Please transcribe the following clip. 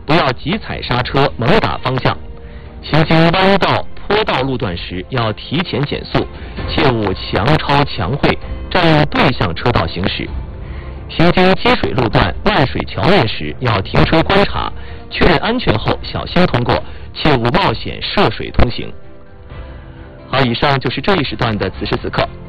不要急踩刹车、猛打方向。行经弯道、坡道路段时，要提前减速，切勿强超强会，占用对向车道行驶。行经积水路段、漫水桥面时，要停车观察，确认安全后小心通过，切勿冒险涉水通行。好，以上就是这一时段的此时此刻。